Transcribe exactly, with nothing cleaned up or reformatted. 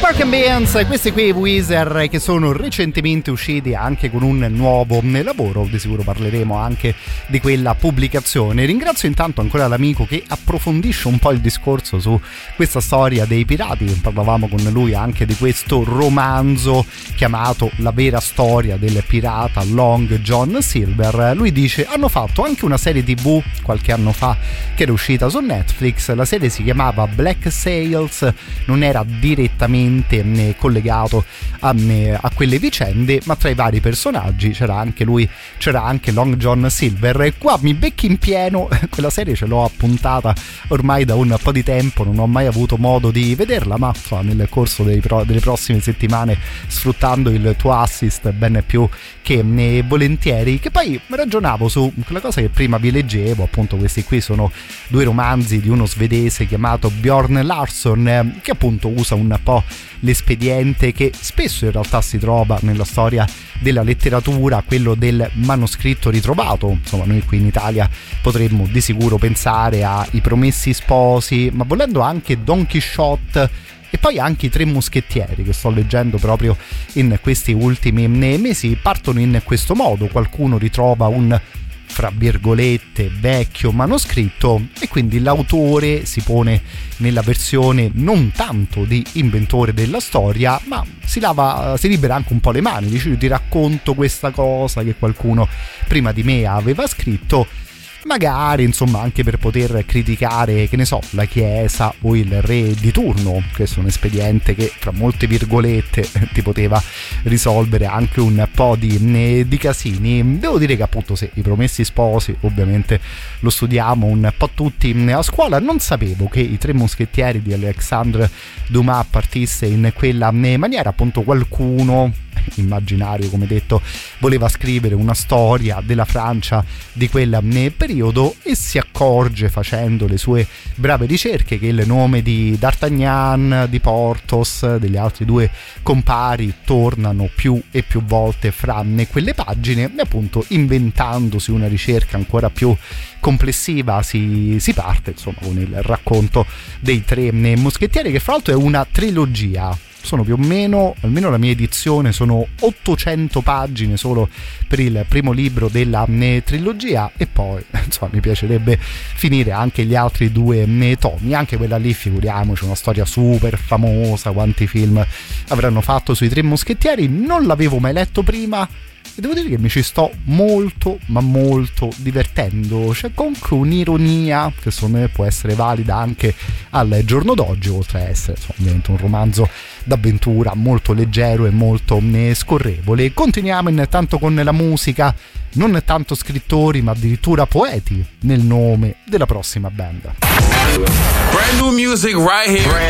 Pork and Beans, questi qui Weezer, che sono recentemente usciti anche con un nuovo lavoro. Di sicuro parleremo anche di quella pubblicazione. Ringrazio intanto ancora l'amico che approfondisce un po' il discorso su questa storia dei pirati. Parlavamo con lui anche di questo romanzo chiamato La vera storia del pirata Long John Silver. Lui dice: hanno fatto anche una serie tv qualche anno fa che era uscita su Netflix. La serie si chiamava Black Sails, non era direttamente collegato a, a quelle vicende, ma tra i vari personaggi c'era anche lui, c'era anche Long John Silver. E qua mi becchi in pieno, quella serie ce l'ho appuntata ormai da un po' di tempo, non ho mai avuto modo di vederla, ma insomma, nel corso dei pro, delle prossime settimane, sfruttando il tuo assist ben più che ne volentieri. Che poi ragionavo su quella cosa che prima vi leggevo, appunto questi qui sono due romanzi di uno svedese chiamato Bjorn Larsson, che appunto usa un po' l'espediente che spesso in realtà si trova nella storia della letteratura, quello del manoscritto ritrovato. Insomma, noi qui in Italia potremmo di sicuro pensare a I Promessi Sposi, ma volendo anche Don Quixote e poi anche I Tre Moschettieri, che sto leggendo proprio in questi ultimi mesi, partono in questo modo. Qualcuno ritrova un, fra virgolette, vecchio manoscritto e quindi l'autore si pone nella versione non tanto di inventore della storia, ma si lava, si libera anche un po' le mani, dice: io ti racconto questa cosa che qualcuno prima di me aveva scritto, magari insomma anche per poter criticare, che ne so, la chiesa o il re di turno. Questo è un espediente che fra molte virgolette ti poteva risolvere anche un po' di, di casini. Devo dire che appunto se I Promessi Sposi ovviamente lo studiamo un po' tutti a scuola. Non sapevo che I Tre Moschettieri di Alexandre Dumas partisse in quella maniera. Appunto qualcuno immaginario, come detto, voleva scrivere una storia della Francia di quel periodo e si accorge, facendo le sue brave ricerche, che il nome di D'Artagnan, di Porthos, degli altri due compari tornano più e più volte fra quelle pagine, e appunto inventandosi una ricerca ancora più complessiva si, si parte insomma con il racconto dei Tre Moschettieri, che fra l'altro è una trilogia. Sono più o meno, almeno la mia edizione, sono ottocento pagine solo per il primo libro della ne, trilogia, e poi insomma mi piacerebbe finire anche gli altri due ne, tomi. Anche quella lì, figuriamoci, una storia super famosa, quanti film avranno fatto sui Tre Moschettieri. Non l'avevo mai letto prima e devo dire che mi ci sto molto ma molto divertendo. C'è comunque un'ironia che secondo me può essere valida anche al giorno d'oggi, oltre a essere insomma, ovviamente un romanzo d'avventura molto leggero e molto scorrevole. Continuiamo intanto con la musica, non tanto scrittori ma addirittura poeti nel nome della prossima band. Brand new music right here.